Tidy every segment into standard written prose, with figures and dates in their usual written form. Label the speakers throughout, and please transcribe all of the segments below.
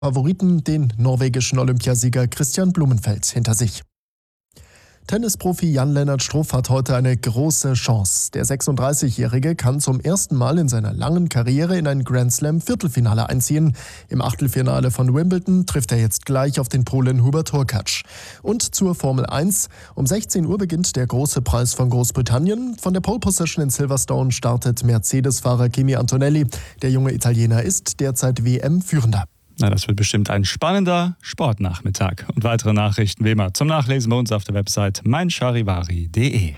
Speaker 1: Favoriten, den norwegischen Olympiasieger Christian Blumenfeld, hinter sich. Tennisprofi Jan-Lennart Struff hat heute eine große Chance. Der 36-Jährige kann zum ersten Mal in seiner langen Karriere in ein Grand-Slam-Viertelfinale einziehen. Im Achtelfinale von Wimbledon trifft er jetzt gleich auf den Polen Hubert Hurkacz. Und zur Formel 1. Um 16 Uhr beginnt der große Preis von Großbritannien. Von der Pole Position in Silverstone startet Mercedes-Fahrer Kimi Antonelli. Der junge Italiener ist derzeit WM-Führender.
Speaker 2: Na, das wird bestimmt ein spannender Sportnachmittag. Und weitere Nachrichten wie immer zum Nachlesen bei uns auf der Website meincharivari.de.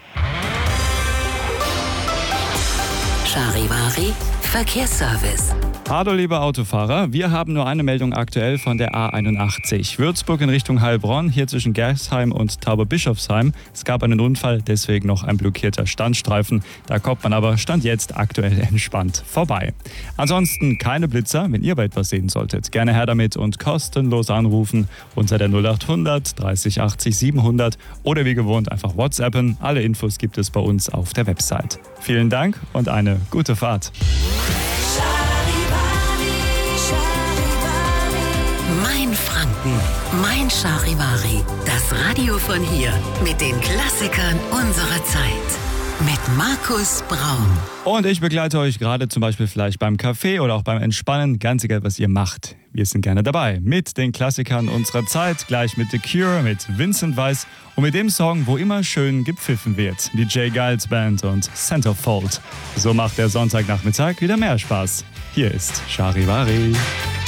Speaker 3: Charivari Verkehrsservice.
Speaker 2: Hallo liebe Autofahrer, wir haben nur eine Meldung aktuell von der A81. Würzburg in Richtung Heilbronn, hier zwischen Gersheim und Tauberbischofsheim. Es gab einen Unfall, deswegen noch ein blockierter Standstreifen. Da kommt man aber Stand jetzt aktuell entspannt vorbei. Ansonsten keine Blitzer, wenn ihr bei etwas sehen solltet. Gerne her damit und kostenlos anrufen unter der 0800 30 80 700 oder wie gewohnt einfach WhatsAppen. Alle Infos gibt es bei uns auf der Website. Vielen Dank und eine gute Fahrt.
Speaker 3: Mein Franken, mein Charivari. Das Radio von hier mit den Klassikern unserer Zeit. Mit Markus Braun.
Speaker 2: Und ich begleite euch gerade zum Beispiel vielleicht beim Kaffee oder auch beim Entspannen, ganz egal was ihr macht. Wir sind gerne dabei mit den Klassikern unserer Zeit, gleich mit The Cure, mit Vincent Weiss und mit dem Song, wo immer schön gepfiffen wird. DJ Giles Band und Centerfold. So macht der Sonntagnachmittag wieder mehr Spaß. Hier ist Charivari.